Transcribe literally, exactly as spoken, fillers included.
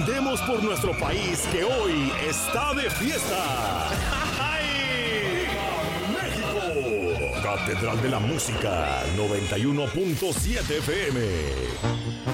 brindemos por nuestro país que hoy está de fiesta. México, Catedral de la Música, noventa y uno punto siete F M.